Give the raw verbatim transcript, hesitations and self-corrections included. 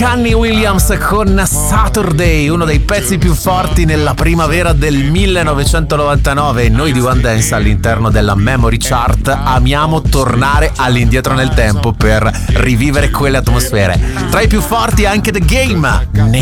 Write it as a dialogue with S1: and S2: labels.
S1: Canny Williams con Saturday, uno dei pezzi più forti nella primavera del millenovecentonovantanove. Noi di One Dance all'interno della Memory Chart amiamo tornare all'indietro nel tempo per rivivere quelle atmosfere. Tra i più forti anche The Game,